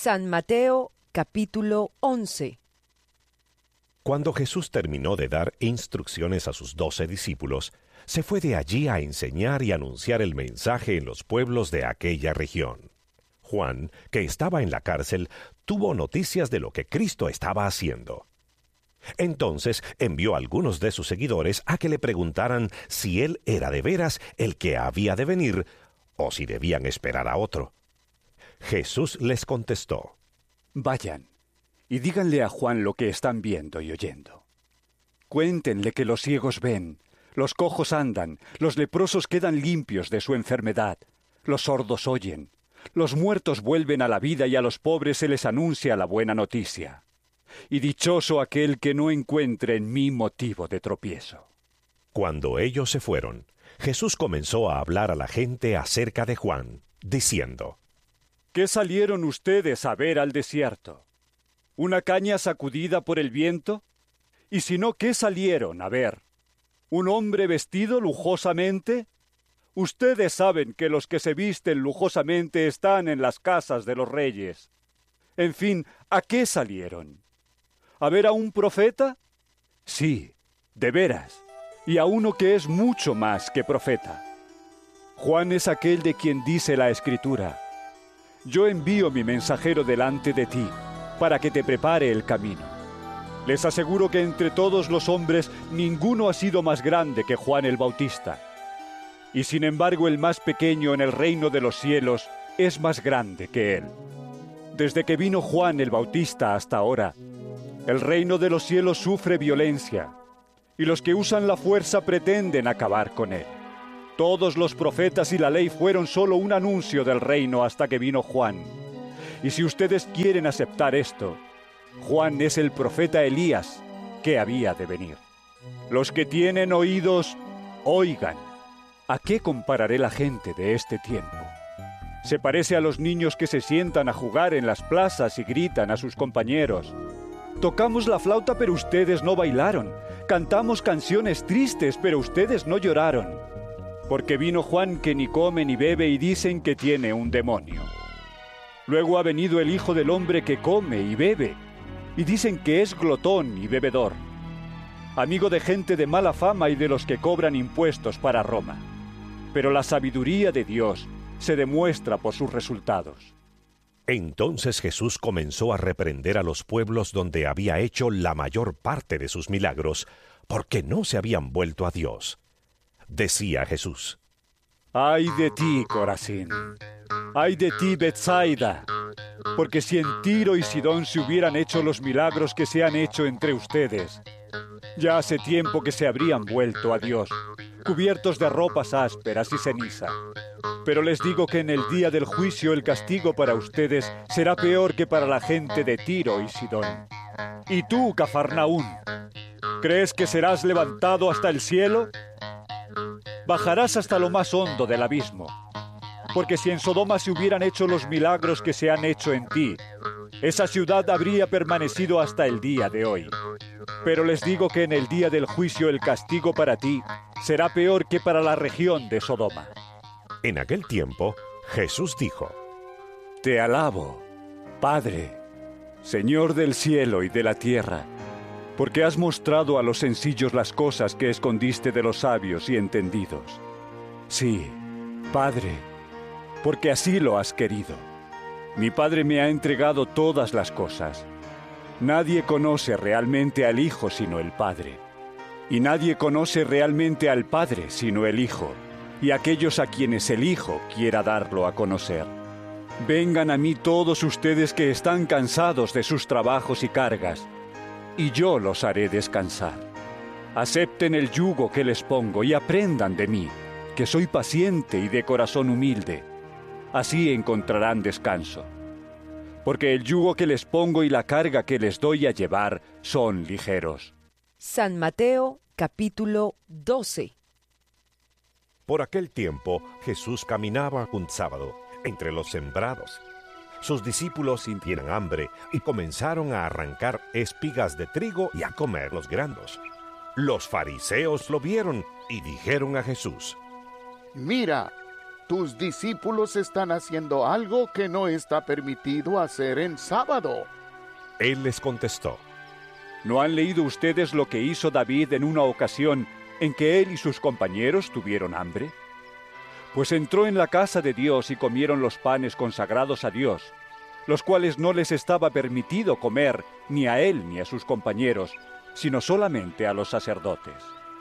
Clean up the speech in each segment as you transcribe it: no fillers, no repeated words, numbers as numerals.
San Mateo, capítulo 11. Cuando Jesús terminó de dar instrucciones a sus 12 discípulos, se fue de allí a enseñar y anunciar el mensaje en los pueblos de aquella región. Juan, que estaba en la cárcel, tuvo noticias de lo que Cristo estaba haciendo. Entonces envió a algunos de sus seguidores a que le preguntaran si él era de veras el que había de venir o si debían esperar a otro. Jesús les contestó: Vayan y díganle a Juan lo que están viendo y oyendo. Cuéntenle que los ciegos ven, los cojos andan, los leprosos quedan limpios de su enfermedad, los sordos oyen, los muertos vuelven a la vida y a los pobres se les anuncia la buena noticia. Y dichoso aquel que no encuentre en mí motivo de tropiezo. Cuando ellos se fueron, Jesús comenzó a hablar a la gente acerca de Juan, diciendo: ¿Qué salieron ustedes a ver al desierto? ¿Una caña sacudida por el viento? Y si no, ¿qué salieron a ver? ¿Un hombre vestido lujosamente? Ustedes saben que los que se visten lujosamente están en las casas de los reyes. En fin, ¿a qué salieron? ¿A ver a un profeta? Sí, de veras, y a uno que es mucho más que profeta. Juan es aquel de quien dice la Escritura: Yo envío mi mensajero delante de ti, para que te prepare el camino. Les aseguro que entre todos los hombres ninguno ha sido más grande que Juan el Bautista. Y sin embargo el más pequeño en el reino de los cielos es más grande que él. Desde que vino Juan el Bautista hasta ahora, el reino de los cielos sufre violencia, y los que usan la fuerza pretenden acabar con él. Todos los profetas y la ley fueron solo un anuncio del reino hasta que vino Juan. Y si ustedes quieren aceptar esto, Juan es el profeta Elías que había de venir. Los que tienen oídos, oigan. ¿A qué compararé la gente de este tiempo? Se parece a los niños que se sientan a jugar en las plazas y gritan a sus compañeros: Tocamos la flauta, pero ustedes no bailaron. Cantamos canciones tristes, pero ustedes no lloraron. Porque vino Juan que ni come ni bebe y dicen que tiene un demonio. Luego ha venido el Hijo del Hombre que come y bebe, y dicen que es glotón y bebedor, amigo de gente de mala fama y de los que cobran impuestos para Roma. Pero la sabiduría de Dios se demuestra por sus resultados. Entonces Jesús comenzó a reprender a los pueblos donde había hecho la mayor parte de sus milagros, porque no se habían vuelto a Dios. Decía Jesús: ¡Ay de ti, Corazín! ¡Ay de ti, Betsaida! Porque si en Tiro y Sidón se hubieran hecho los milagros que se han hecho entre ustedes, ya hace tiempo que se habrían vuelto a Dios, cubiertos de ropas ásperas y ceniza. Pero les digo que en el día del juicio el castigo para ustedes será peor que para la gente de Tiro y Sidón. ¿Y tú, Cafarnaún, crees que serás levantado hasta el cielo? Bajarás hasta lo más hondo del abismo. Porque si en Sodoma se hubieran hecho los milagros que se han hecho en ti, esa ciudad habría permanecido hasta el día de hoy. Pero les digo que en el día del juicio el castigo para ti será peor que para la región de Sodoma. En aquel tiempo, Jesús dijo: Te alabo, Padre, Señor del cielo y de la tierra, porque has mostrado a los sencillos las cosas que escondiste de los sabios y entendidos. Sí, Padre, porque así lo has querido. Mi Padre me ha entregado todas las cosas. Nadie conoce realmente al Hijo sino el Padre, y nadie conoce realmente al Padre sino el Hijo, y aquellos a quienes el Hijo quiera darlo a conocer. Vengan a mí todos ustedes que están cansados de sus trabajos y cargas, y yo los haré descansar. Acepten el yugo que les pongo y aprendan de mí, que soy paciente y de corazón humilde. Así encontrarán descanso. Porque el yugo que les pongo y la carga que les doy a llevar son ligeros. San Mateo, capítulo 12. Por aquel tiempo, Jesús caminaba un sábado entre los sembrados. Sus discípulos sintieron hambre y comenzaron a arrancar espigas de trigo y a comer los granos. Los fariseos lo vieron y dijeron a Jesús: Mira, tus discípulos están haciendo algo que no está permitido hacer en sábado. Él les contestó: ¿No han leído ustedes lo que hizo David en una ocasión en que él y sus compañeros tuvieron hambre? Pues entró en la casa de Dios y comieron los panes consagrados a Dios, los cuales no les estaba permitido comer ni a él ni a sus compañeros, sino solamente a los sacerdotes.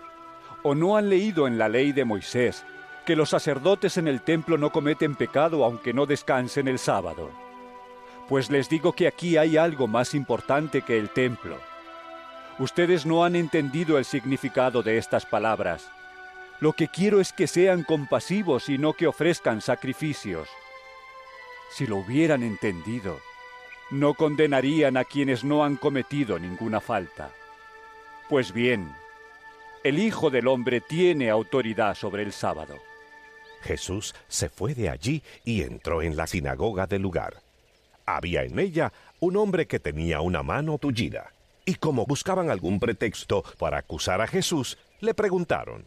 ¿O no han leído en la ley de Moisés que los sacerdotes en el templo no cometen pecado aunque no descansen el sábado? Pues les digo que aquí hay algo más importante que el templo. Ustedes no han entendido el significado de estas palabras. Lo que quiero es que sean compasivos y no que ofrezcan sacrificios. Si lo hubieran entendido, no condenarían a quienes no han cometido ninguna falta. Pues bien, el Hijo del Hombre tiene autoridad sobre el sábado. Jesús se fue de allí y entró en la sinagoga del lugar. Había en ella un hombre que tenía una mano tullida, y como buscaban algún pretexto para acusar a Jesús, le preguntaron: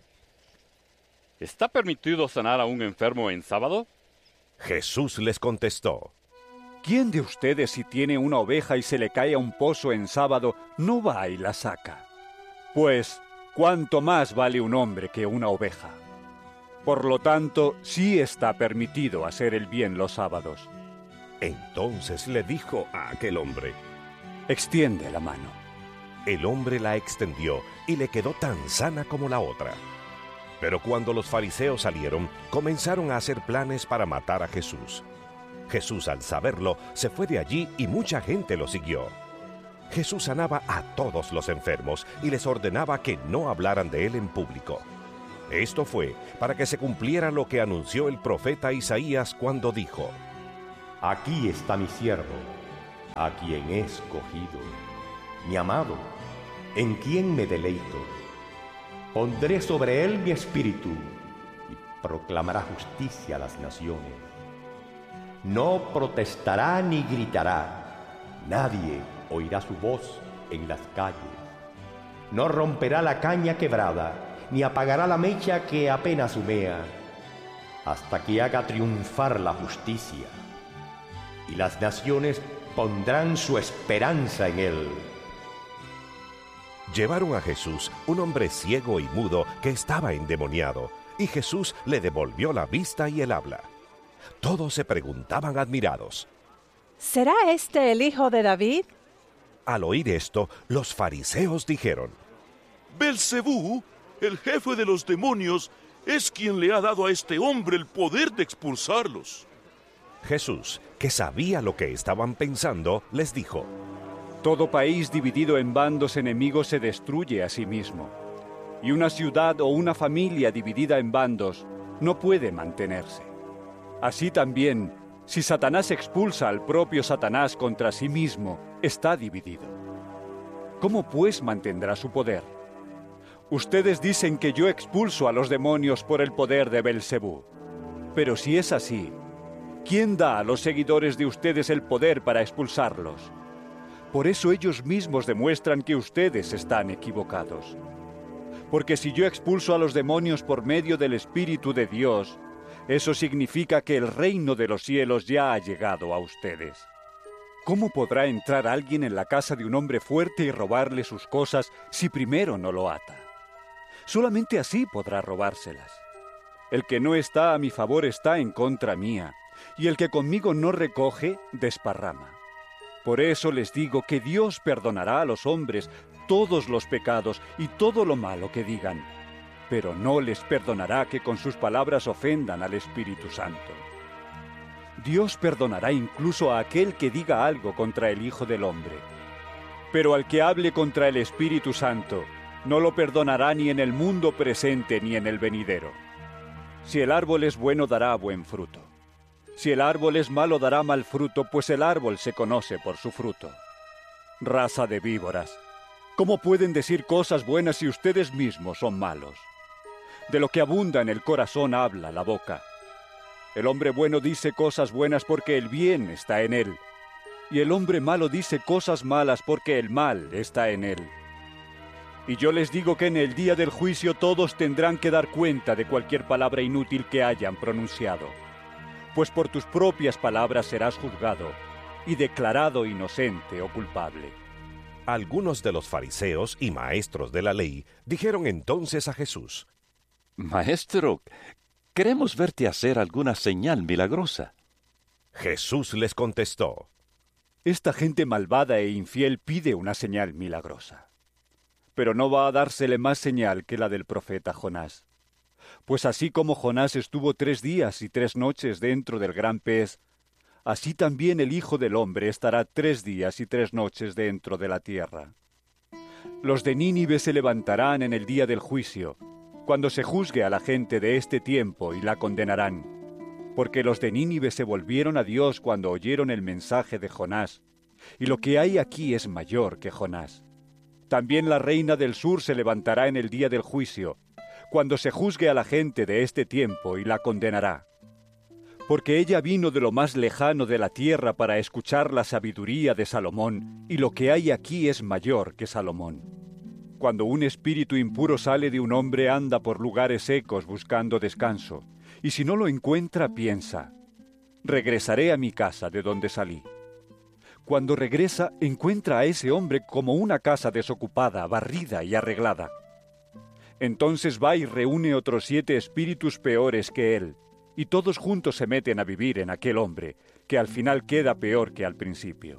¿Está permitido sanar a un enfermo en sábado? Jesús les contestó: ¿Quién de ustedes, si tiene una oveja y se le cae a un pozo en sábado, no va y la saca? Pues, ¿cuánto más vale un hombre que una oveja? Por lo tanto, sí está permitido hacer el bien los sábados. Entonces le dijo a aquel hombre: Extiende la mano. El hombre la extendió y le quedó tan sana como la otra. Pero cuando los fariseos salieron, comenzaron a hacer planes para matar a Jesús. Jesús, al saberlo, se fue de allí y mucha gente lo siguió. Jesús sanaba a todos los enfermos y les ordenaba que no hablaran de él en público. Esto fue para que se cumpliera lo que anunció el profeta Isaías cuando dijo: Aquí está mi siervo, a quien he escogido, mi amado, en quien me deleito. Pondré sobre él mi espíritu y proclamará justicia a las naciones. No protestará ni gritará, nadie oirá su voz en las calles. No romperá la caña quebrada, ni apagará la mecha que apenas humea, hasta que haga triunfar la justicia. Y las naciones pondrán su esperanza en él. Llevaron a Jesús un hombre ciego y mudo que estaba endemoniado, y Jesús le devolvió la vista y el habla. Todos se preguntaban admirados: ¿Será este el hijo de David? Al oír esto, los fariseos dijeron: Belcebú, el jefe de los demonios, es quien le ha dado a este hombre el poder de expulsarlos. Jesús, que sabía lo que estaban pensando, les dijo: Todo país dividido en bandos enemigos se destruye a sí mismo, y una ciudad o una familia dividida en bandos no puede mantenerse. Así también, si Satanás expulsa al propio Satanás contra sí mismo, está dividido. ¿Cómo pues mantendrá su poder? Ustedes dicen que yo expulso a los demonios por el poder de Belcebú. Pero si es así, ¿quién da a los seguidores de ustedes el poder para expulsarlos? Por eso ellos mismos demuestran que ustedes están equivocados. Porque si yo expulso a los demonios por medio del Espíritu de Dios, eso significa que el reino de los cielos ya ha llegado a ustedes. ¿Cómo podrá entrar alguien en la casa de un hombre fuerte y robarle sus cosas si primero no lo ata? Solamente así podrá robárselas. El que no está a mi favor está en contra mía, y el que conmigo no recoge, desparrama. Por eso les digo que Dios perdonará a los hombres todos los pecados y todo lo malo que digan, pero no les perdonará que con sus palabras ofendan al Espíritu Santo. Dios perdonará incluso a aquel que diga algo contra el Hijo del Hombre, pero al que hable contra el Espíritu Santo, no lo perdonará ni en el mundo presente ni en el venidero. Si el árbol es bueno, dará buen fruto. Si el árbol es malo, dará mal fruto, pues el árbol se conoce por su fruto. Raza de víboras, ¿cómo pueden decir cosas buenas si ustedes mismos son malos? De lo que abunda en el corazón habla la boca. El hombre bueno dice cosas buenas porque el bien está en él, y el hombre malo dice cosas malas porque el mal está en él. Y yo les digo que en el día del juicio todos tendrán que dar cuenta de cualquier palabra inútil que hayan pronunciado. Pues por tus propias palabras serás juzgado y declarado inocente o culpable. Algunos de los fariseos y maestros de la ley dijeron entonces a Jesús: Maestro, queremos verte hacer alguna señal milagrosa. Jesús les contestó: Esta gente malvada e infiel pide una señal milagrosa. Pero no va a dársele más señal que la del profeta Jonás. Pues así como Jonás estuvo 3 días y 3 noches dentro del gran pez, así también el Hijo del Hombre estará 3 días y 3 noches dentro de la tierra. Los de Nínive se levantarán en el día del juicio, cuando se juzgue a la gente de este tiempo, y la condenarán, porque los de Nínive se volvieron a Dios cuando oyeron el mensaje de Jonás, y lo que hay aquí es mayor que Jonás. También la reina del sur se levantará en el día del juicio, cuando se juzgue a la gente de este tiempo, y la condenará. Porque ella vino de lo más lejano de la tierra para escuchar la sabiduría de Salomón, y lo que hay aquí es mayor que Salomón. Cuando un espíritu impuro sale de un hombre, anda por lugares secos buscando descanso, y si no lo encuentra, piensa: regresaré a mi casa de donde salí. Cuando regresa, encuentra a ese hombre como una casa desocupada, barrida y arreglada. Entonces va y reúne otros 7 espíritus peores que él, y todos juntos se meten a vivir en aquel hombre, que al final queda peor que al principio.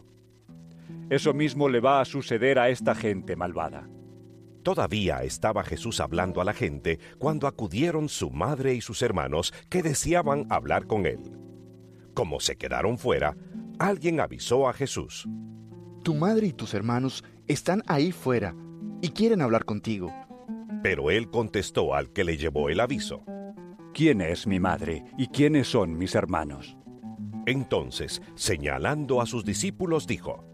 Eso mismo le va a suceder a esta gente malvada. Todavía estaba Jesús hablando a la gente cuando acudieron su madre y sus hermanos, que deseaban hablar con él. Como se quedaron fuera, alguien avisó a Jesús: Tu madre y tus hermanos están ahí fuera y quieren hablar contigo. Pero él contestó al que le llevó el aviso: ¿Quién es mi madre y quiénes son mis hermanos? Entonces, señalando a sus discípulos, dijo: